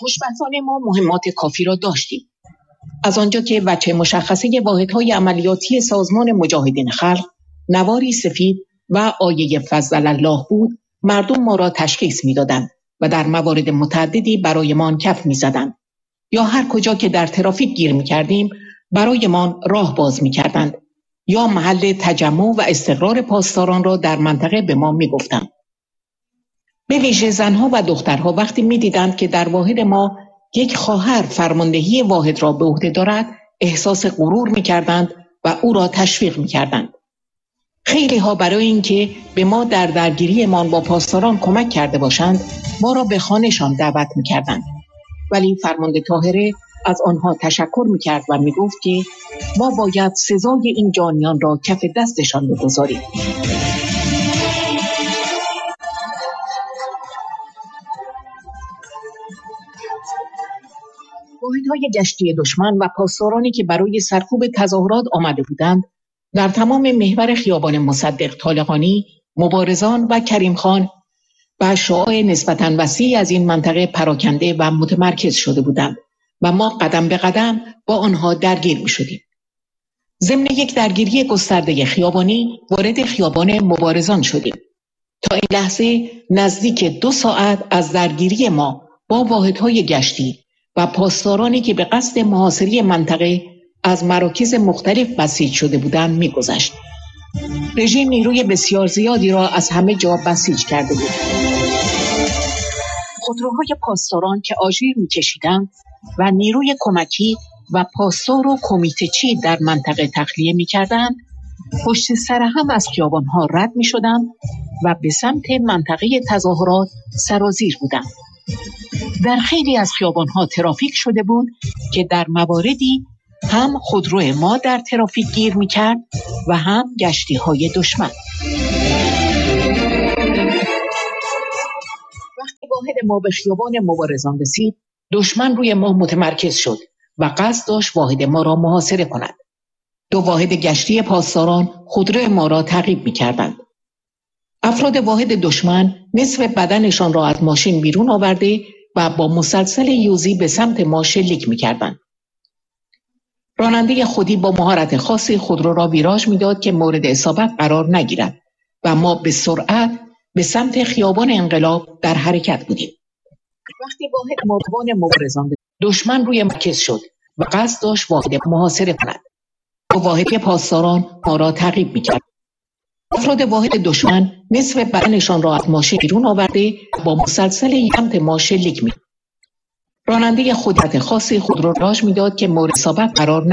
خوشبختانه ما مهمات کافی را داشتیم. از آنجا که وجه مشخصه واحدهای عملیاتی سازمان مجاهدین خلق نواری سفید و آیه فضل الله بود، مردم ما را تشخیص می‌دادند و در موارد متعددی برایمان کف می‌زدند، یا هر کجا که در ترافیک گیر می‌کردیم برایمان راه باز می‌کردند، یا محل تجمع و استقرار پاسداران را در منطقه به ما می‌گفتند. به ویژه زنها و دخترها وقتی می‌دیدند که در واحد ما یک خواهر فرماندهی واحد را به عهده دارد، احساس غرور می‌کردند و او را تشویق می‌کردند. خیلی ها برای اینکه به ما در درگیریمان با پاسداران کمک کرده باشند، ما را به خانه‌شان دعوت می‌کردند. ولی فرمانده طاهره از آنها تشکر می‌کرد و می‌گفت که ما باید سزای این جانیان را کف دستشان بگذاریم. واحدهای گشتی دشمن و پاسدارانی که برای سرکوب تظاهرات آمده بودند، در تمام محور خیابان مصدق طالقانی، مبارزان و کریم خان و شعاع نسبتاً وسیعی از این منطقه پراکنده و متمرکز شده بودند و ما قدم به قدم با آنها درگیر می شدیم. ضمن یک درگیری گسترده خیابانی وارد خیابان مبارزان شدیم. تا این لحظه نزدیک 2 ساعت از درگیری ما با واحدهای گشتی و پاسدارانی که به قصد محاصره منطقه از مراکز مختلف بسیج شده بودند می‌گذشت. رژیم نیروی بسیار زیادی را از همه جا بسیج کرده بود. خودروهای پاسداران که آژیر می‌کشیدند و نیروی کمکی و پاسدار و کمیته در منطقه تخلیه می‌کردند، پشت سر هم از خیابان‌ها رد می‌شدند و به سمت منطقه تظاهرات سرازیر بودند. در خیلی از خیابان‌ها ترافیک شده بود که در مواردی هم خودرو ما در ترافیک گیر می‌کرد و هم گشتی‌های دشمن. وقتی واحد ما به خیابان مبارزان رسید، دشمن روی ما متمرکز شد و قصد داشت واحد ما را محاصره کند. 2 واحد گشتی پاسداران خودرو ما را تعقیب می‌کردند. افراد واحد دشمن نصف بدنشان را از ماشین بیرون آورده و با مسلسل یوزی به سمت ما شلیک می‌کردند. راننده خودی با مهارت خاصی خودرو را ویراژ می‌داد که مورد اصابت قرار نگیرد و ما به سرعت به سمت خیابان انقلاب در حرکت بودیم. وقتی واحد مبارزان مبارزان دشمن روی مرکز شد و قصد داشت واحد محاصره کند، 2 واحد پاسداران ما را تعقیب می‌کرد. افراد واحد دشمن نصف بدنشان را از ماشین بیرون آورده با مسلسل سمت ما شلیک می‌کرد. راننده خودی خاصی خودرو را ویراژ می‌داد که مورد اصابت قرار